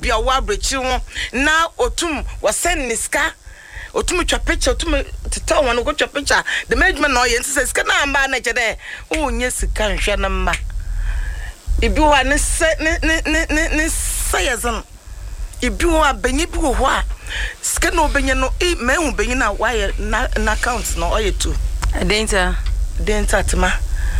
bi a wa brechi ho na otum wa send niska otum twa picture otum teta won go twa picture the management no ye nse sika na amba na chede o nye sika nhwe na mma ibi wa ne sayazan ibi wa benye bi ho a sika no benye no me hu benye na wa ye na account no o ye tu denta tema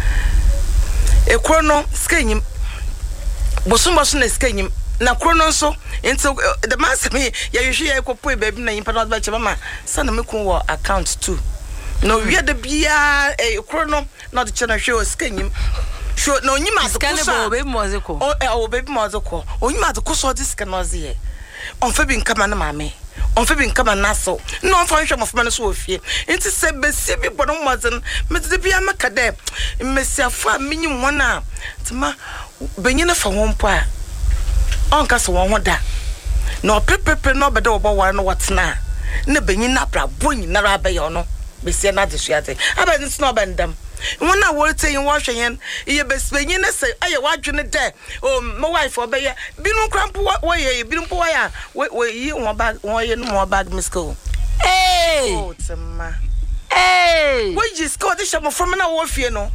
ekro no sika nyim bosom na sika nyim na kro no so into the master me ya yehwe ya ekopo baby na yimpa no ba che mama sana me kun wo account too no wi da bia ekro no na de chena hwe o sika nyim sho no nyima de ko so baby mozeko o baby mozeko onyima de ko so de sika no ze ye on fa bi nkama na mame on fa bi nkama na so no on fa hwe mofama no so ofie enti se besi bi bono mozen me de bia maka de mesiafo a menyim wona tema benyina fa won po a on ka so won hoda no pepepe no bede obo war no watena na benyina bra bonyi na ra be yo no besia na de suate aba nti no bandam wona wo teyin wo hwen ye besbenyi na se aye wadwene de o my wife obeye binu krampo wo ye binu po ya we yi won bag won ye no mo bag misko oh tema we just go this from na wo fie no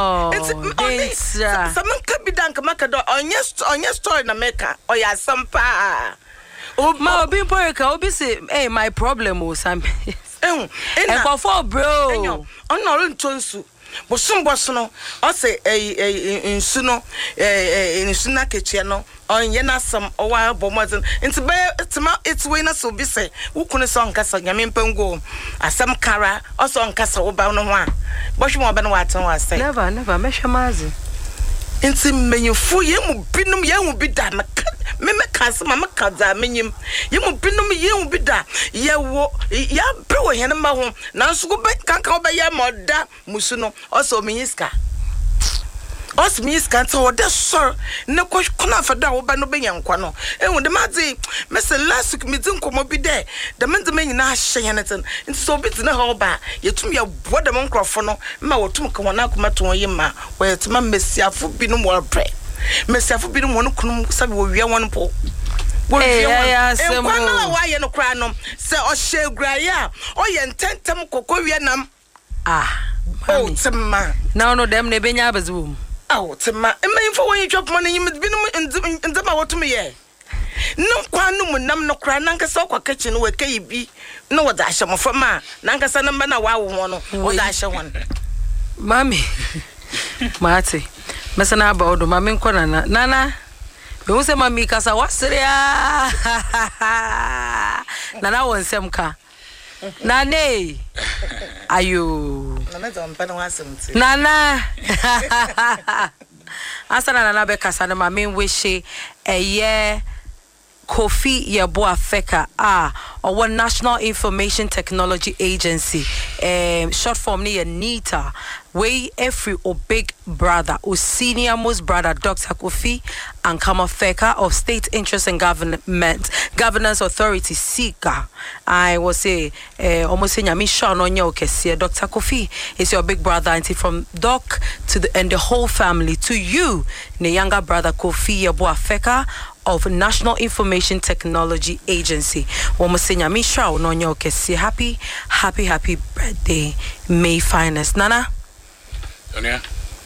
it's some can be done maka do onye story na meka o ya sampa ma obi poreka obi say my problem o sam for bro on ntonsu bosom no o say nsu no nsu na kechia no onye na sam o wa bomozen nti be tima it's we na so bi say wukunu so nkasa nyame mpango asam kara o so nkasa wo ba no ho a bohwe mo ba no wa tan wa say never mehwemazi nti menyefo ye mu binum ye hu bi da me kasa mama kaza menyim ye mu binum ye hu bi da ye wo ya bre wo hene ma ho na so go kanka wo ba ye moda musu no also minyiska os minyiska nti wo de sor ne ko na fa da wo ba no be yankwa no ehu de mazi mese last week midin komo bi de de menze menyina ahye hene ten nti so bi tena ho ba yetum ya bo de monkrofo no ma wotum ka wona akoma to ye ma wo yetima mesiafo bi no mo pre mesiafo bi no mo no kunum sabe wo wi won po wo wi won kwana wa ye no kra no se o hye ya o ye ntentem kokko wi nam oh tema now no dem ne benya abazum oh tema emanyfo won yitwa mo no yim bi no nzema wotum ye no kwanu mu nam no kra nankasa kwa kitchen we kai bi no wo da hye mo fama nankasa no na wa wo no wo da hye won mami mate mesana ba odo mami nkona nana me se mami kasa wasria nana wonsem ka nane ayo nana zompa no wasemti nana asana nana be kasa na mami wishe eye Kofi Yeboah-Feka our National Information Technology Agency short form ni NITA we every o big brother o senior most brother Dr. Kofi Ankama-Feka of State Interest and Governance Authority SIGA I was say almost saying Yami Sean Onyo Kesi Dr. Kofi is your big brother and from Doc to the whole family to you the younger brother Kofi Yeboah-Feka of National Information Technology Agency. Womosenya Mishra ononyo kesi happy birthday May finest Nana. Sonia.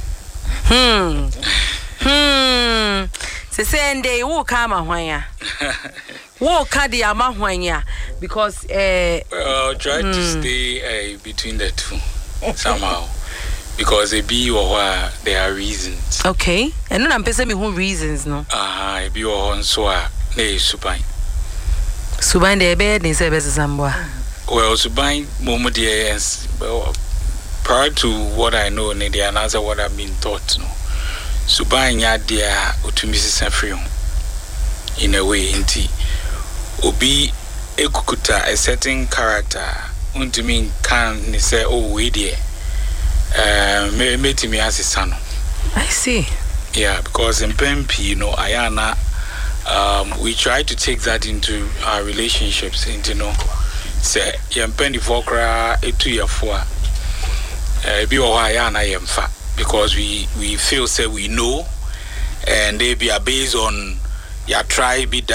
Se sende wo kama hwanya. Wo kadi ama hwanya because try to stay between the two somehow. Because they be or there are reasons. Okay. And I'm pensing me who reasons no. I be or so ne supine. Subine the bed in service Zambwa. Well, supine moment yes. Prior to what I know, they answer what I've been taught. No. Supine ya dear to Mrs. Sanfrio. In a way, inti. Obi ekukuta a certain character. Unto me can say, oh, we dear. Made me as a son. I see. Yeah, because in Pempi, you know, Ayana, we try to take that into our relationships. Into say, Yampendi Vokra, 2 year 4. Be Ayana Yamfa, because we feel say we know, and they be based on your tribe.